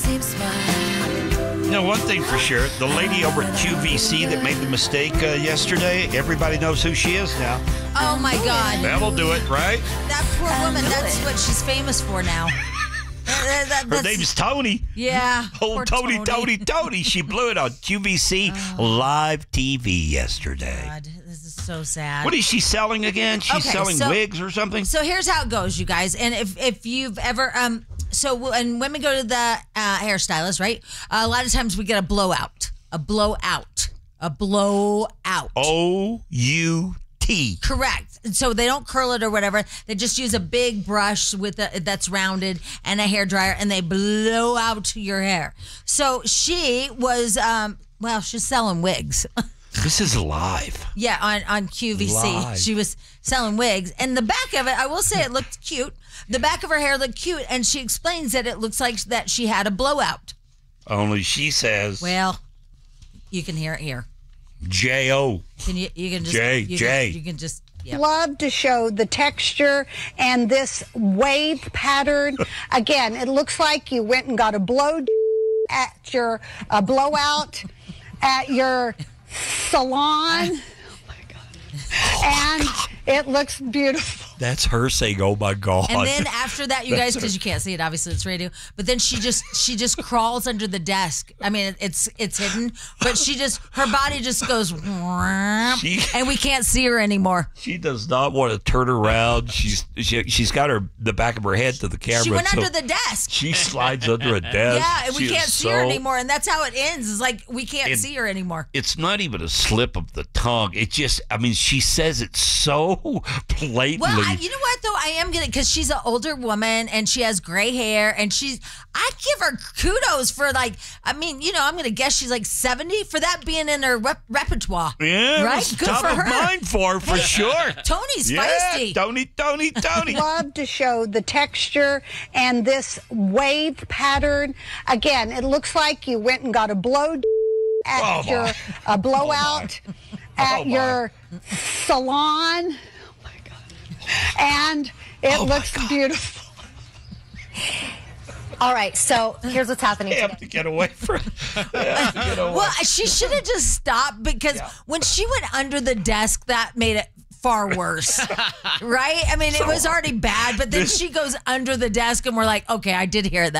same smile. You know, one thing for sure, the lady over at QVC that made the mistake yesterday, everybody knows who she is now. Oh, my God. That'll do it, right? That poor woman, that's what she's famous for now. Her name's Tony. Yeah. Oh, poor Tony. She blew it on QVC live TV yesterday. God, this is so sad. What is she selling again? She's selling wigs or something? So here's how it goes, you guys. And if you've ever... So when women go to the hairstylist, right? A lot of times we get a blowout. O-U-T. Correct. So they don't curl it or whatever. They just use a big brush that's rounded and a hairdryer, and they blow out your hair. So she was, she's selling wigs. This is live. Yeah, on QVC. Live. She was selling wigs. And the back of it, I will say it looked cute. The back of her hair looked cute, and she explains that it looks like that she had a blowout. Only she says... Well, you can hear it here. J-O. You can just... You can just... Yep. Love to show the texture and this wave pattern. Again, it looks like you went and got a blowout at your salon. Oh my God. And it looks beautiful. That's her saying, "Oh my God!" And then after that, you guys, because you can't see it, obviously it's radio. But then she just crawls under the desk. I mean, it's hidden, but her body just goes, and we can't see her anymore. She does not want to turn around. She's got the back of her head to the camera. She went under the desk. She slides under a desk. Yeah, and we can't see her anymore. And that's how it ends. It's like we can't see her anymore. It's not even a slip of the tongue. It just, I mean, she says it so blatantly. Well, you know what, though? I am going to, because she's an older woman and she has gray hair, and I give her kudos for, like, I mean, you know, I'm going to guess she's like 70 for that being in her repertoire. Yeah, right? It's Good top for of her. mind for sure. Tony's feisty. Tony. Love to show the texture and this wave pattern. Again, it looks like you went and got a blowout at your salon. And it looks beautiful. All right, so here's what's happening today. I have to get away from it. Well, she should have just stopped, because when she went under the desk, that made it far worse. Right? I mean, it was already bad, but then she goes under the desk, and we're like, okay, I did hear that.